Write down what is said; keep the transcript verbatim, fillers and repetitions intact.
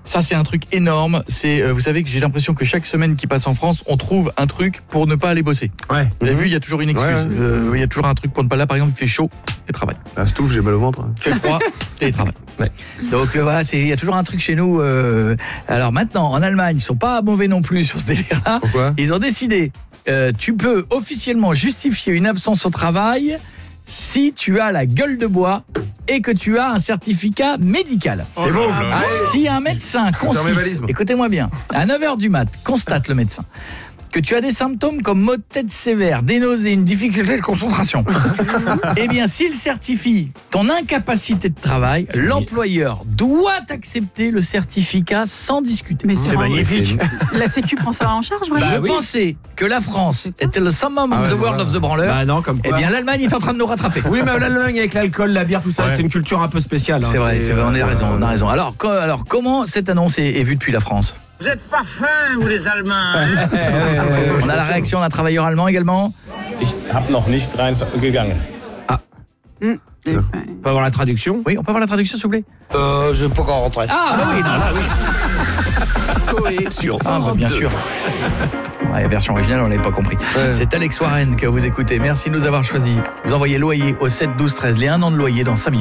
Ça, c'est un truc énorme. C'est, euh, vous savez que j'ai l'impression que chaque semaine qui passe en France, on trouve un truc pour ne pas aller bosser. Ouais. Vous avez vu, il y a toujours une excuse. Ouais, ouais. Euh, il y a toujours un truc pour ne pas aller. Par exemple, il fait chaud, télétravail. La stouff, j'ai mal au ventre. Il fait froid, télétravail. Ouais. Donc euh, voilà, c'est, il y a toujours un truc chez nous. Euh, alors maintenant, en Allemagne, ils sont pas mauvais non plus sur ce délire-là. Pourquoi ? Ils ont décidé, euh, tu peux officiellement justifier une absence au travail si tu as la gueule de bois et que tu as un certificat médical. C'est bon. Si un médecin consiste, mes valises, moi. écoutez-moi bien, à neuf heures du mat, constate le médecin que tu as des symptômes comme maux de tête sévère, des nausées, une difficulté de concentration. Eh bien, s'il certifie ton incapacité de travail, l'employeur doit accepter le certificat sans discuter. Mais C'est c'est magnifique. La Sécu prend ça en charge, vraiment. Je Bah oui. pensais que la France était le summum Ah of ouais, the world voilà. of the branleur. Bah non, comme Eh quoi. bien, l'Allemagne est en train de nous rattraper. Oui, mais l'Allemagne avec l'alcool, la bière, tout ça, Ouais. c'est une culture un peu spéciale. hein. C'est vrai, c'est vrai, on a euh, raison, on a raison. Alors, co- alors comment cette annonce est, est vue depuis la France ? Vous êtes pas fins, vous les Allemands hein? On a la réaction d'un travailleur allemand également. Ich habe noch nicht reingegangen. Hum, et- On peut avoir la traduction. Oui, on peut avoir la traduction s'il vous plaît ? Euh, je peux encore rentrer. Ah, bah oui, non, là, oui. Sur Ah, bah, Europe bien deux. sûr. Ouais, la version originale, on l'avait pas compris. Ouais. C'est Alex Warren que vous écoutez. Merci de nous avoir choisis. Vous envoyez loyer au sept douze treize, les un an de loyer dans cinq minutes.